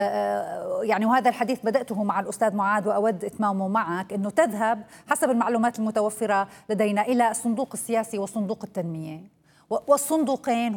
يعني وهذا الحديث بدأته مع الأستاذ معاذ وأود إتمامه معك، أنه تذهب حسب المعلومات المتوفرة لدينا إلى الصندوق السياسي وصندوق التنمية، والصندوقين